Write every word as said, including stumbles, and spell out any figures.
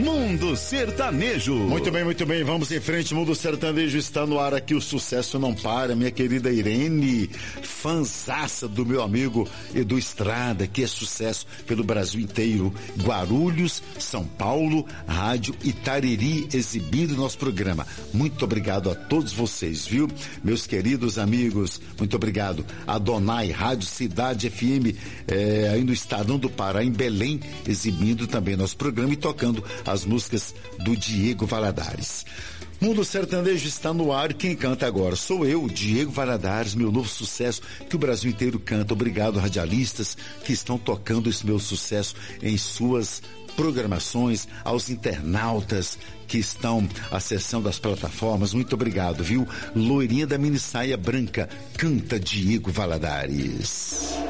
Mundo Sertanejo. Muito bem, muito bem, vamos em frente. Mundo Sertanejo está no ar aqui, o sucesso não para. Minha querida Irene, fanzaça do meu amigo Edu Estrada, que é sucesso pelo Brasil inteiro. Guarulhos, São Paulo, Rádio Itariri, exibindo nosso programa. Muito obrigado a todos vocês, viu? Meus queridos amigos, muito obrigado. Adonai, Rádio Cidade F M, é, aí no Estadão do Pará, em Belém, exibindo também nosso programa e tocando as músicas do Diego Valadares. Mundo Sertanejo está no ar. Quem canta agora sou eu, Diego Valadares, meu novo sucesso que o Brasil inteiro canta. Obrigado, radialistas que estão tocando esse meu sucesso em suas programações, aos internautas que estão acessando as plataformas. Muito obrigado, viu? Loirinha da mini saia branca, canta Diego Valadares.